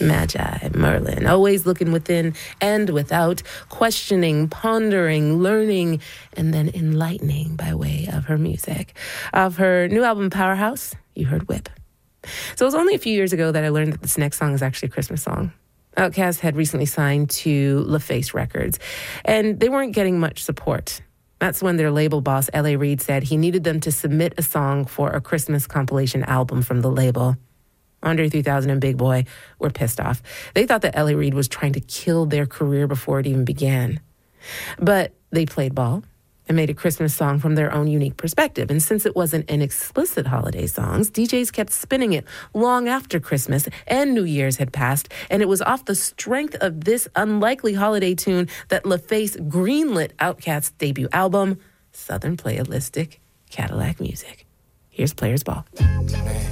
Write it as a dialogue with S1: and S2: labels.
S1: Magi, Merlin, always looking within and without, questioning, pondering, learning, and then enlightening by way of her music. Of her new album, Powerhouse, you heard Whip. So it was only a few years ago that I learned that this next song is actually a Christmas song. Outkast had recently signed to LaFace Records, and they weren't getting much support. That's when their label boss, L.A. Reid, said he needed them to submit a song for a Christmas compilation album from the label. Andre 3000 and Big Boi were pissed off. They thought that L.A. Reid was trying to kill their career before it even began. But they played ball and made a Christmas song from their own unique perspective. And since it wasn't an explicit holiday song, DJs kept spinning it long after Christmas and New Year's had passed. And it was off the strength of this unlikely holiday tune that LaFace greenlit Outkast's debut album, Southern Playalistic Cadillac Music. Here's Players Ball.